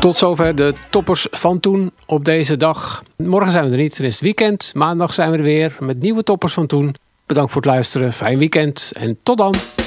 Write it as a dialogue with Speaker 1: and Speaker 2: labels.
Speaker 1: Tot zover de toppers van toen op deze dag. Morgen zijn we er niet, dan is het weekend. Maandag zijn we er weer met nieuwe toppers van toen. Bedankt voor het luisteren, fijn weekend en tot dan.